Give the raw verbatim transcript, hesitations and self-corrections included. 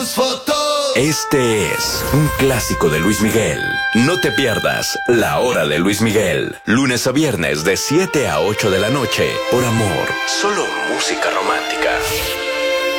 Este es un clásico de Luis Miguel. No te pierdas La Hora de Luis Miguel. Lunes a viernes de siete a ocho de la noche. Por amor, solo música romántica.